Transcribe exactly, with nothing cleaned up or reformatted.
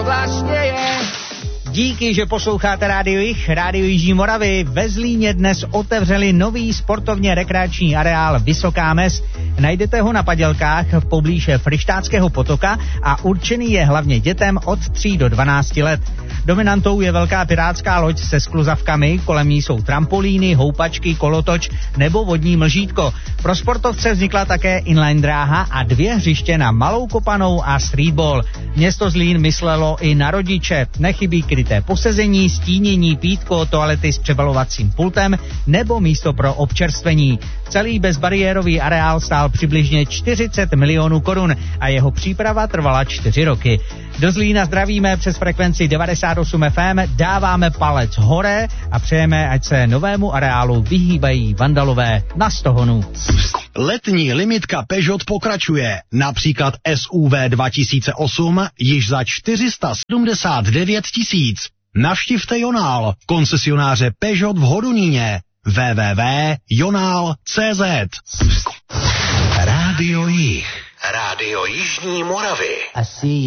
vlastně je. Díky, že posloucháte Rádio Jih, Rádio Jižní Moravy. Ve Zlíně dnes otevřeli nový sportovně rekreační areál Vysoká Mez. Najdete ho na padělkách v poblíže Fryštátského potoka a určený je hlavně dětem od tří do dvanácti let. Dominantou je velká pirátská loď se skluzavkami, kolem ní jsou trampolíny, houpačky, kolotoč nebo vodní mlžítko. Pro sportovce vznikla také inline dráha a dvě hřiště na malou kopanou a streetball. Město Zlín myslelo i na rodiče. Nechybí kryté posezení, stínění, pítko, toalety s přebalovacím pultem nebo místo pro občerstvení. Celý bezbariérový areál stál přibližně čtyřicet milionů korun a jeho příprava trvala čtyři roky. Do Zlína zdravíme přes frekvenci devadesát osm ef em, dáváme palec hore a přejeme, ať se novému areálu vyhýbají vandalové na stohonu. Letní limitka Peugeot pokračuje. Například S U V dva tisíce osm již za čtyři sta sedmdesát devět tisíc. Navštivte Jonál, koncesionáře Peugeot v Hodoníně. w w w tečka jonál tečka cé zet. Rádio Jih. Rádio Jižní Moravy.